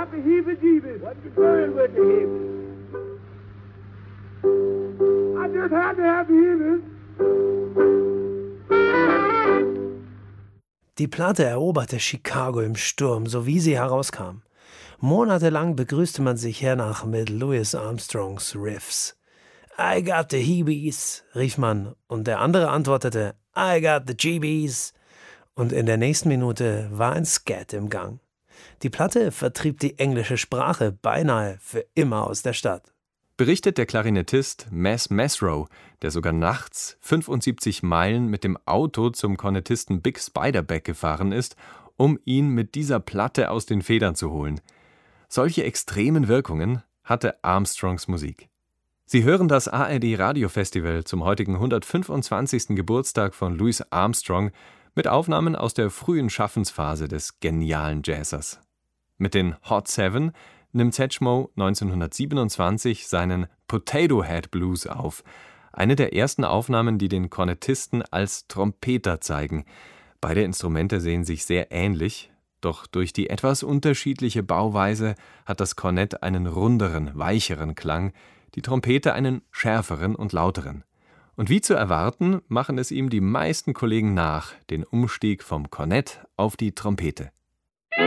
have the heebie-jeebies. What you doing with the heebie? I just had to have the heebies. Die Platte eroberte Chicago im Sturm, so wie sie herauskam. Monatelang begrüßte man sich hernach mit Louis Armstrongs Riffs. I got the heebies, rief man, und der andere antwortete, I got the jeebies. Und in der nächsten Minute war ein Scat im Gang. Die Platte vertrieb die englische Sprache beinahe für immer aus der Stadt. Berichtet der Klarinettist Mess Mesrow, der sogar nachts 75 Meilen mit dem Auto zum Kornettisten Big Spiderback gefahren ist, um ihn mit dieser Platte aus den Federn zu holen. Solche extremen Wirkungen hatte Armstrongs Musik. Sie hören das ARD-Radiofestival zum heutigen 125. Geburtstag von Louis Armstrong mit Aufnahmen aus der frühen Schaffensphase des genialen Jazzers. Mit den Hot Seven nimmt Satchmo 1927 seinen Potato Head Blues auf, eine der ersten Aufnahmen, die den Kornettisten als Trompeter zeigen. Beide Instrumente sehen sich sehr ähnlich, doch durch die etwas unterschiedliche Bauweise hat das Kornett einen runderen, weicheren Klang, die Trompete einen schärferen und lauteren. Und wie zu erwarten, machen es ihm die meisten Kollegen nach, den Umstieg vom Kornett auf die Trompete.